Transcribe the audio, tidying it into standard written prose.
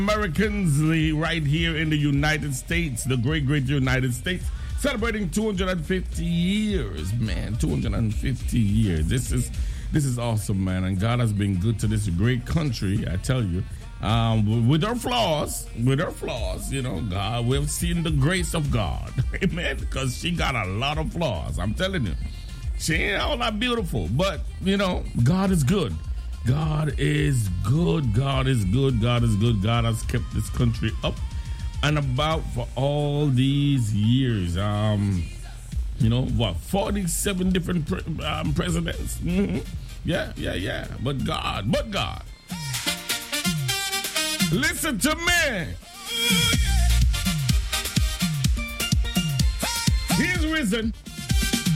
Americans right here in the United States, the great United States, celebrating 250 years, man. 250 years. This is awesome, man. And God has been good to this great country, I tell you. With our flaws, you know, God, we've seen the grace of God. Amen. Because she got a lot of flaws. I'm telling you. She ain't all that beautiful. But, you know, God is good. God is good. God is good. God is good. God has kept this country up and about for all these years. You know, what, 47 different presidents? Mm-hmm. Yeah. But God. Listen to me. He's risen.